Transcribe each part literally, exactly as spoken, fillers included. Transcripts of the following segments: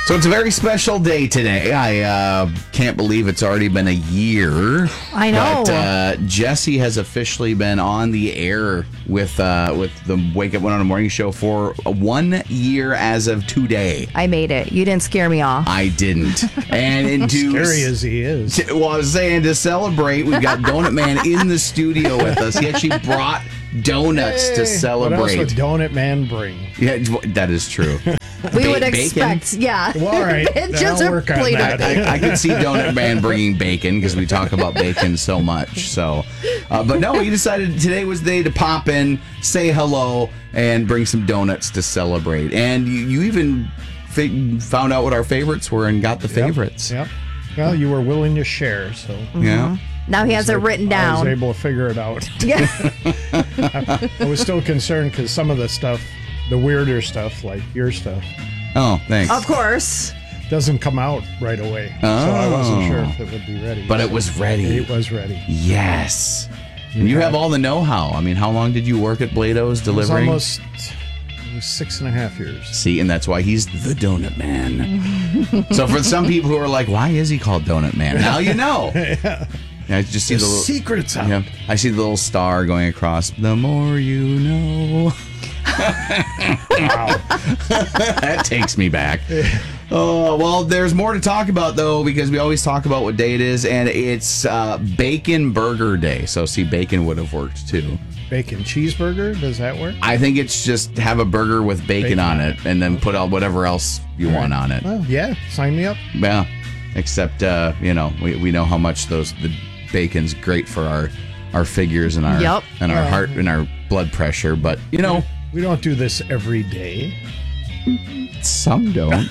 So it's a very special day today. I uh, can't believe it's already been a year. I know. But uh, Jesse has officially been on the air with uh, with the Wake Up Winona Morning Show for one year as of today. I made it. You didn't scare me off. I didn't. And into scary as he is. To, well, I was saying to celebrate, we've got Donut Man in the studio with us. He actually brought donuts Hey, to celebrate. What else would Donut Man bring? Yeah, that is true. we Ba- would bacon? expect, yeah. Well, all right, Just I'll a work on plate of- that. I, I could see Donut Man bringing bacon because we talk about bacon so much. So, uh, but no, he decided today was the day to pop in, say hello, and bring some donuts to celebrate. And you, you even fi- found out what our favorites were and got the favorites. Yep. Well, you were willing to share, so Yeah. Now he has it written I was down. able to figure it out. Yeah. I, I was still concerned because some of the stuff, the weirder stuff, like your stuff, Oh, thanks. Of course. doesn't come out right away. So I wasn't sure if it would be ready. But it was ready. It was ready. Yes. And you have all the know-how. I mean, how long did you work at Blado's delivering? It was almost it was six and a half years. See, and that's why he's the Donut Man. So for some people who are like, why is he called Donut Man? Now you know. yeah. I just see The the little, secret's out. yeah, I see the little star going across. The more you know. Wow. That takes me back. Oh, well, there's more to talk about, though, because we always talk about what day it is, and it's uh, Bacon Burger Day. So, see, bacon would have worked, too. Bacon cheeseburger, does that work? I think it's just have a burger with bacon, Bacon. on it, and then put out whatever else you want on it. Well, yeah, sign me up. Yeah, except, uh, you know, we, we know how much those the bacon's great for our, our figures and our, Yep. and our Well, heart and our blood pressure, but, you know, We don't do this every day. some don't.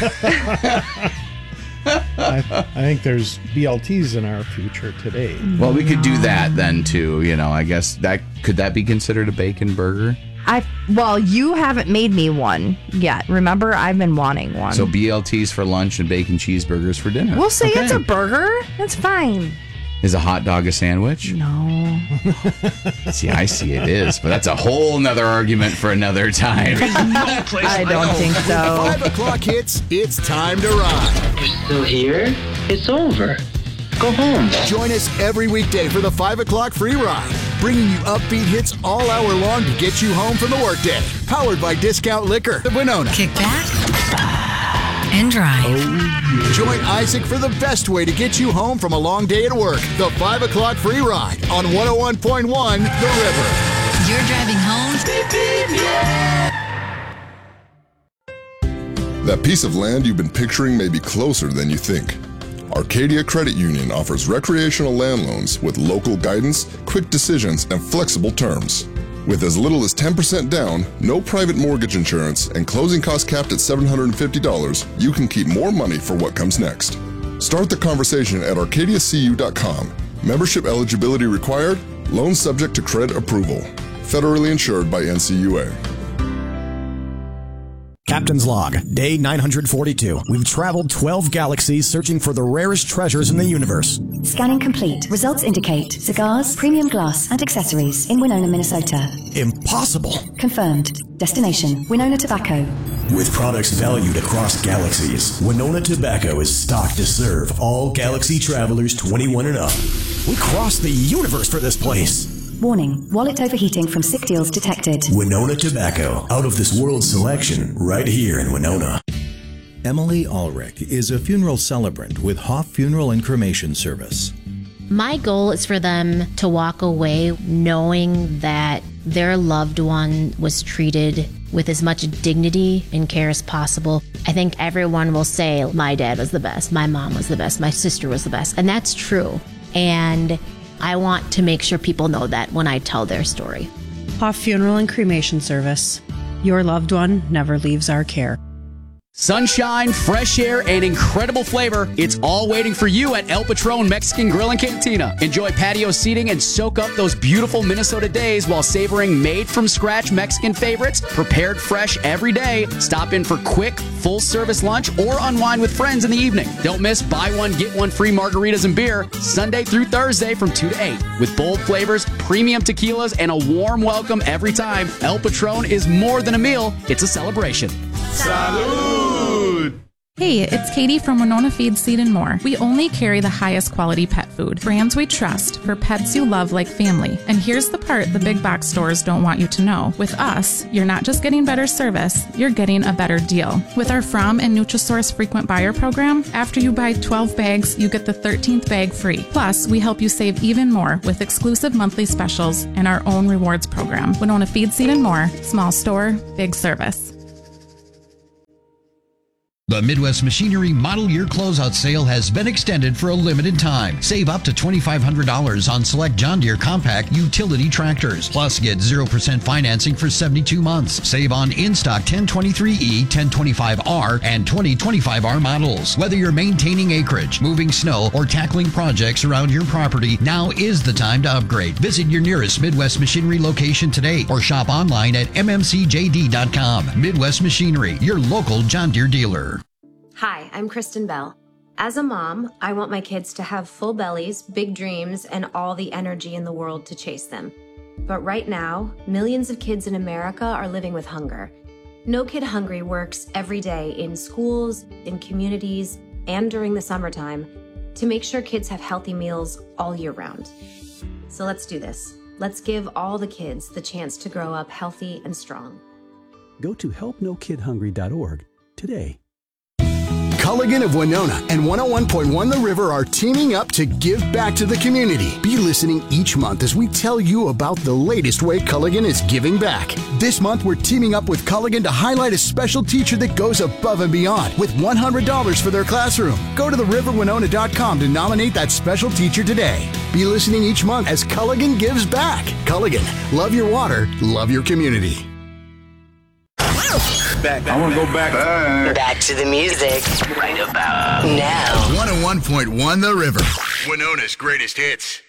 I, I think there's B L Ts in our future today. Well, we could do that then too. You know, I guess that could that be considered a bacon burger? I well, you haven't made me one yet. Remember, I've been wanting one. So B L Ts for lunch and bacon cheeseburgers for dinner. we'll say Okay. it's a burger. That's fine. Is a hot dog a sandwich? No. See, I see it is, but that's a whole nother argument for another time. I don't think so. Five o'clock hits, it's time to ride. You're still here? It's over. Go home. Join us every weekday for the five o'clock free ride, bringing you upbeat hits all hour long to get you home from the workday. Powered by Discount Liquor, the Winona. Kick back and drive. Join Isaac for the best way to get you home from a long day at work. The five o'clock free ride on one oh one point one The River. You're driving home. That piece of land you've been picturing may be closer than you think. Arcadia Credit Union offers recreational land loans with local guidance, quick decisions, and flexible terms. With as little as ten percent down, no private mortgage insurance, and closing costs capped at seven hundred fifty dollars, you can keep more money for what comes next. Start the conversation at arcadia c u dot com. Membership eligibility required. Loan subject to credit approval. Federally insured by N C U A. Captain's Log, day nine hundred forty-two. We've traveled twelve galaxies searching for the rarest treasures in the universe. Scanning complete. Results indicate cigars, premium glass, and accessories in Winona, Minnesota. Impossible. Confirmed. Destination, Winona Tobacco. With products valued across galaxies, Winona Tobacco is stocked to serve all galaxy travelers twenty-one and up. We crossed the universe for this place. Warning, wallet overheating from sick deals detected. Winona Tobacco, out of this world selection, right here in Winona. Emily Ulrich is a funeral celebrant with Hoff Funeral and Cremation Service. My goal is for them to walk away knowing that their loved one was treated with as much dignity and care as possible. I think everyone will say, my dad was the best, my mom was the best, my sister was the best, and that's true. And I want to make sure people know that when I tell their story. Hoff Funeral and Cremation Service. Your loved one never leaves our care. Sunshine, fresh air, and incredible flavor. It's all waiting for you at El Patron Mexican Grill and Cantina. Enjoy patio seating and soak up those beautiful Minnesota days while savoring made-from-scratch Mexican favorites, prepared fresh every day. Stop in for quick, full-service lunch or unwind with friends in the evening. Don't miss buy one, get one free margaritas and beer Sunday through Thursday from two to eight. With bold flavors, premium tequilas, and a warm welcome every time, El Patron is more than a meal, it's a celebration. Salud! Hey, it's Katie from Winona Feed, Seed and More. We only carry the highest quality pet food, brands we trust for pets you love like family. And here's the part the big box stores don't want you to know. With us, you're not just getting better service, you're getting a better deal. With our From and Nutrisource frequent buyer program, after you buy twelve bags, you get the thirteenth bag free. Plus, we help you save even more with exclusive monthly specials and our own rewards program. Winona Feed, Seed and More. Small store, big service. The Midwest Machinery Model Year Closeout Sale has been extended for a limited time. Save up to twenty-five hundred dollars on select John Deere compact utility tractors. Plus, get zero percent financing for seventy-two months. Save on in-stock ten twenty-three E, ten twenty-five R, and twenty twenty-five R models. Whether you're maintaining acreage, moving snow, or tackling projects around your property, now is the time to upgrade. Visit your nearest Midwest Machinery location today or shop online at m m c j d dot com. Midwest Machinery, your local John Deere dealer. Hi, I'm Kristen Bell. As a mom, I want my kids to have full bellies, big dreams, and all the energy in the world to chase them. But right now, millions of kids in America are living with hunger. No Kid Hungry works every day in schools, in communities, and during the summertime to make sure kids have healthy meals all year round. So let's do this. Let's give all the kids the chance to grow up healthy and strong. Go to help no kid hungry dot org today. Culligan of Winona and one oh one point one The River are teaming up to give back to the community. Be listening each month as we tell you about the latest way Culligan is giving back. This month, we're teaming up with Culligan to highlight a special teacher that goes above and beyond with one hundred dollars for their classroom. Go to the river winona dot com to nominate that special teacher today. Be listening each month as Culligan gives back. Culligan, love your water, love your community. Back, I want to go back. back. Back to the music. Right about now. one oh one point one The River. Winona's greatest hits.